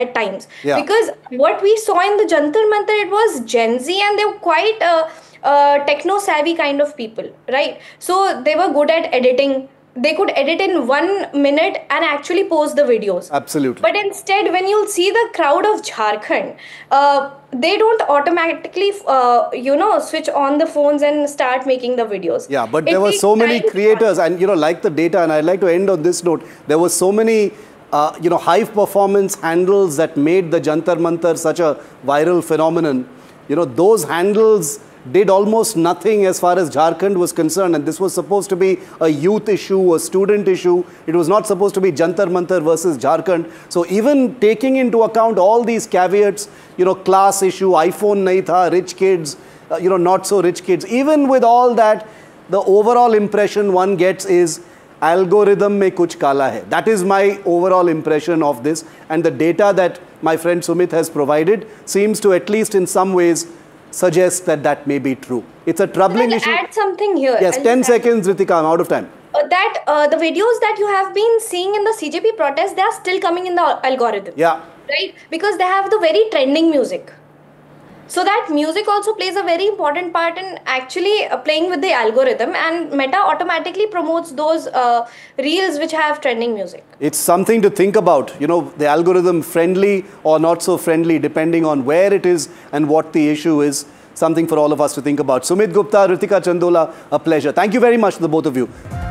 at times. Yeah. Because what we saw in the Jantar Mantar, it was Gen Z, and they were quite techno savvy kind of people, right? So they were good at editing. They could edit in 1 minute and actually post the videos. Absolutely. But instead, when you'll see the crowd of Jharkhand, they don't automatically, switch on the phones and start making the videos. Yeah, but It there were takes so many time to creators, and like the data, and I'd like to end on this note. There were so many, high performance handles that made the Jantar Mantar such a viral phenomenon. Those handles did almost nothing as far as Jharkhand was concerned, and this was supposed to be a youth issue, a student issue. It was not supposed to be Jantar Mantar versus Jharkhand. So even taking into account all these caveats, class issue, iPhone nahi tha, rich kids, not so rich kids, even with all that, the overall impression one gets is algorithm mein kuch kala hai. That is my overall impression of this, and the data that my friend Sumit has provided seems to, at least in some ways, suggest that that may be true. It's a troubling issue. add something here. Yes, 10 seconds, Ritika, I'm out of time. The videos that you have been seeing in the CJP protest, they are still coming in the algorithm. Yeah. Right? Because they have the very trending music. So that music also plays a very important part in actually playing with the algorithm, and Meta automatically promotes those reels which have trending music. It's something to think about, the algorithm friendly or not so friendly, depending on where it is and what the issue is. Something for all of us to think about. Sumit Gupta, Ritika Chandola, a pleasure. Thank you very much to the both of you.